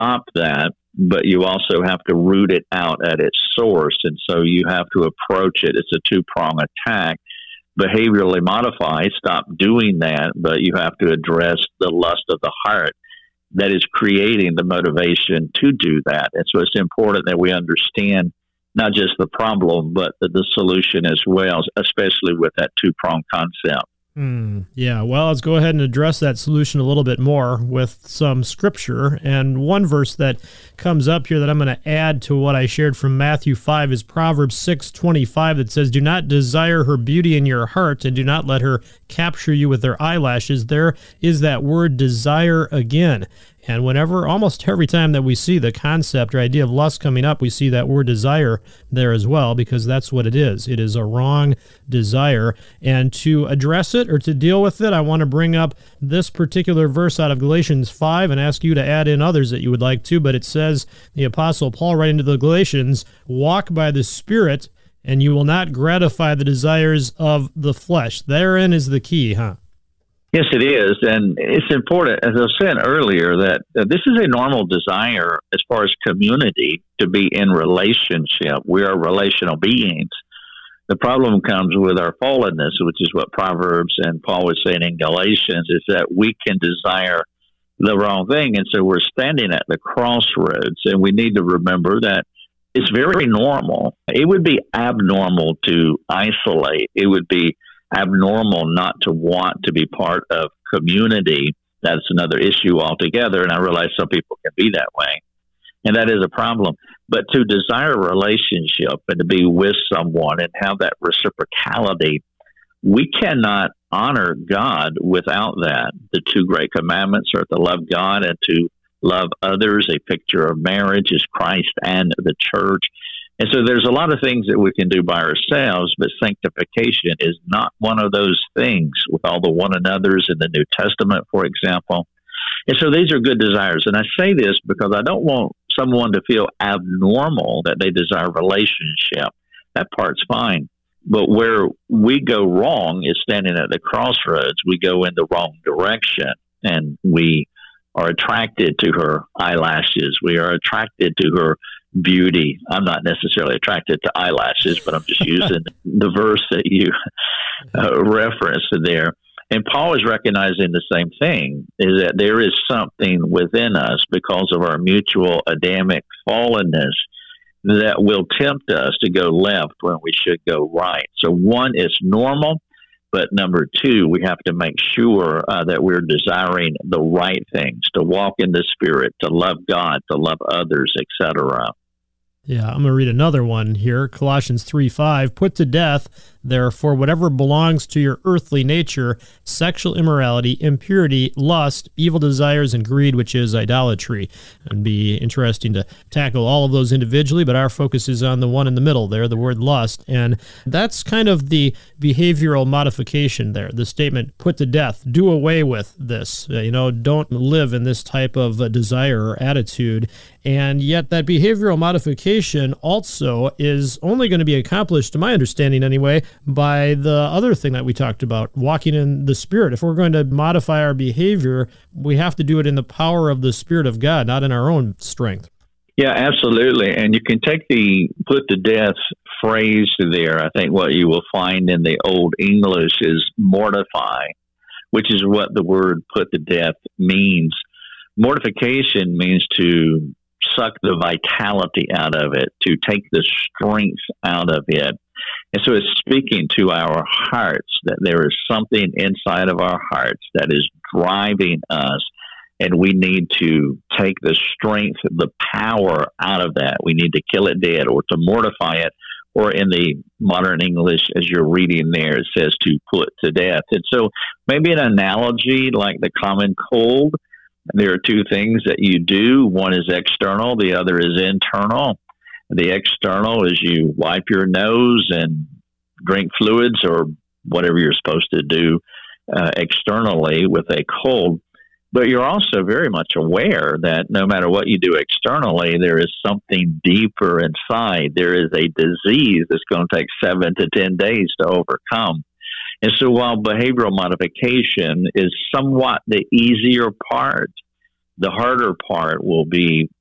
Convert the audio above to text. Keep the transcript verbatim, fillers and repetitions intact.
stop that, but you also have to root it out at its source. And so you have to approach it. It's a two-prong attack. Behaviorally modify, stop doing that, but you have to address the lust of the heart that is creating the motivation to do that. And so it's important that we understand not just the problem, but the, the solution as well, especially with that two-prong concept. Mm, yeah, well, let's go ahead and address that solution a little bit more with some scripture. And one verse that comes up here that I'm going to add to what I shared from Matthew five is Proverbs six twenty-five that says, "Do not desire her beauty in your heart, and do not let her capture you with her eyelashes." There is that word desire again. And whenever, almost every time that we see the concept or idea of lust coming up, we see that word desire there as well, because that's what it is. It is a wrong desire. And to address it or to deal with it, I want to bring up this particular verse out of Galatians five and ask you to add in others that you would like to. But it says, the Apostle Paul writing to the Galatians, "Walk by the Spirit, and you will not gratify the desires of the flesh." Therein is the key, huh? Yes, it is. And it's important, as I said earlier, that uh, this is a normal desire as far as community to be in relationship. We are relational beings. The problem comes with our fallenness, which is what Proverbs and Paul was saying in Galatians, is that we can desire the wrong thing. And so we're standing at the crossroads, and we need to remember that it's very normal. It would be abnormal to isolate. It would be abnormal not to want to be part of community. That's another issue altogether, and I realize some people can be that way, and that is a problem. But to desire a relationship and to be with someone and have that reciprocality, we cannot honor God without that. The two great commandments are to love God and to love others. A picture of marriage is Christ and the church. And so there's a lot of things that we can do by ourselves, but sanctification is not one of those things with all the one another's in the New Testament, for example. And so these are good desires. And I say this because I don't want someone to feel abnormal that they desire a relationship. That part's fine. But where we go wrong is standing at the crossroads. We go in the wrong direction, and we are attracted to her eyelashes. We are attracted to her beauty. I'm not necessarily attracted to eyelashes, but I'm just using the verse that you uh, referenced there. And Paul is recognizing the same thing, is that there is something within us because of our mutual Adamic fallenness that will tempt us to go left when we should go right. So one is normal, but number two, we have to make sure uh, that we're desiring the right things, to walk in the Spirit, to love God, to love others, et cetera. Yeah, I'm going to read another one here, Colossians three five. "Put to death, therefore, whatever belongs to your earthly nature, sexual immorality, impurity, lust, evil desires, and greed, which is idolatry." It'd be interesting to tackle all of those individually, but our focus is on the one in the middle there, the word lust. And that's kind of the behavioral modification there, the statement, put to death, do away with this. Uh, you know, don't live in this type of uh, desire or attitude. And yet that behavioral modification also is only going to be accomplished, to my understanding anyway, by the other thing that we talked about, walking in the Spirit. If we're going to modify our behavior, we have to do it in the power of the Spirit of God, not in our own strength. Yeah, absolutely. And you can take the put to death phrase there. I think what you will find in the Old English is mortify, which is what the word put to death means. Mortification means to suck the vitality out of it, to take the strength out of it. And so it's speaking to our hearts that there is something inside of our hearts that is driving us, and we need to take the strength, the power out of that. We need to kill it dead or to mortify it, or in the modern English, as you're reading there, it says to put to death. And so maybe an analogy like the common cold. There are two things that you do. One is external, the other is internal. The external is you wipe your nose and drink fluids or whatever you're supposed to do uh, externally with a cold. But you're also very much aware that no matter what you do externally, there is something deeper inside. There is a disease that's going to take seven to ten days to overcome. And so while behavioral modification is somewhat the easier part, the harder part will be